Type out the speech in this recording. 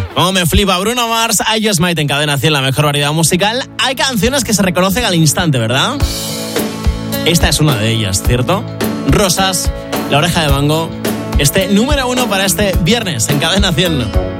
Oh, me flipa Bruno Mars, I Just Might en Cadena 100, la mejor variedad musical. Hay canciones que se reconocen al instante, ¿verdad? Esta es una de ellas, ¿cierto? Rosas, La Oreja de Mango, número 1 para este viernes en Cadena 100.